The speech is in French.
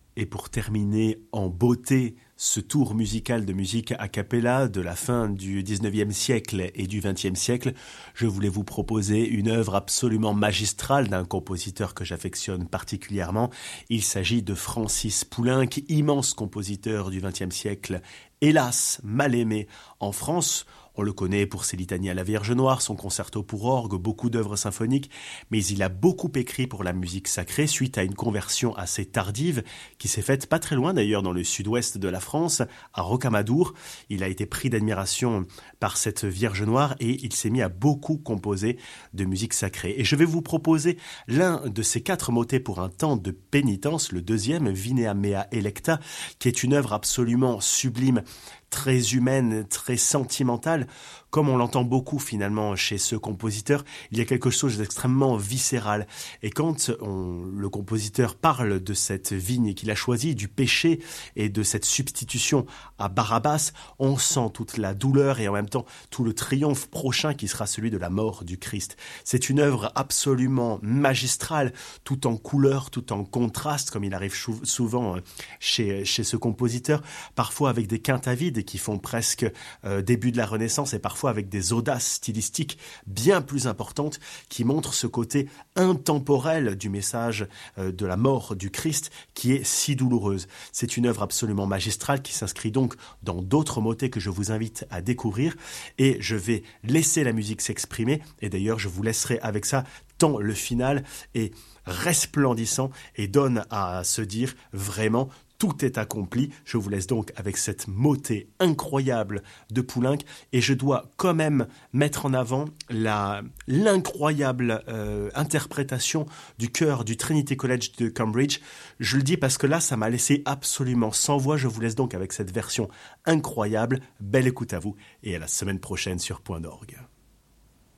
Et pour terminer en beauté ce tour musical de musique a cappella de la fin du 19e siècle et du 20e siècle, je voulais vous proposer une œuvre absolument magistrale d'un compositeur que j'affectionne particulièrement. Il s'agit de Francis Poulenc, immense compositeur du 20e siècle, hélas mal aimé en France. On le connaît pour ses litanies à la Vierge Noire, son concerto pour orgue, beaucoup d'œuvres symphoniques, mais il a beaucoup écrit pour la musique sacrée suite à une conversion assez tardive qui s'est faite pas très loin d'ailleurs dans le sud-ouest de la France, à Rocamadour. Il a été pris d'admiration par cette Vierge Noire et il s'est mis à beaucoup composer de musique sacrée. Et je vais vous proposer l'un de ces 4 motets pour un temps de pénitence, le deuxième, Vinea Mea Electa, qui est une œuvre absolument sublime, très humaine, très sentimentale, comme on l'entend beaucoup finalement chez ce compositeur. Il y a quelque chose d'extrêmement viscéral. Et quand le compositeur parle de cette vigne qu'il a choisie, du péché et de cette substitution à Barabbas, on sent toute la douleur et en même temps tout le triomphe prochain qui sera celui de la mort du Christ. C'est une œuvre absolument magistrale, tout en couleur, tout en contraste, comme il arrive souvent chez ce compositeur, parfois avec des quintes à vide qui font presque début de la Renaissance et parfois avec des audaces stylistiques bien plus importantes qui montrent ce côté intemporel du message de la mort du Christ qui est si douloureuse. C'est une œuvre absolument magistrale qui s'inscrit donc dans d'autres motets que je vous invite à découvrir et je vais laisser la musique s'exprimer et d'ailleurs je vous laisserai avec ça tant le final est resplendissant et donne à se dire vraiment tout est accompli. Je vous laisse donc avec cette motée incroyable de Poulenc et je dois quand même mettre en avant l'incroyable interprétation du chœur du Trinity College de Cambridge. Je le dis parce que là, ça m'a laissé absolument sans voix. Je vous laisse donc avec cette version incroyable. Belle écoute à vous et à la semaine prochaine sur Point d'Orgue.